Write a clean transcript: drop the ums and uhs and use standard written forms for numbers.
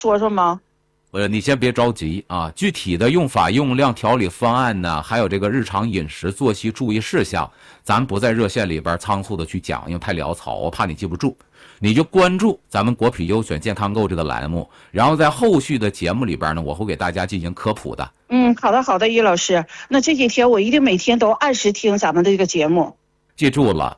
说说吗？ 你先别着急啊，具体的用法、用量、调理方案呢，还有这个日常饮食、作息注意事项，咱不在热线里边仓促的去讲，因为太潦草，我怕你记不住。你就关注咱们国品优选健康购这个栏目，然后在后续的节目里边呢，我会给大家进行科普的。 好的好的，于老师，那这几天我一定每天都按时听咱们的这个节目。 记住了，